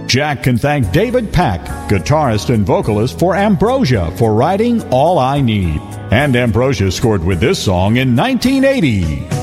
Jack can thank David Pack, guitarist and vocalist for Ambrosia, for writing All I Need. And Ambrosia scored with this song in 1980.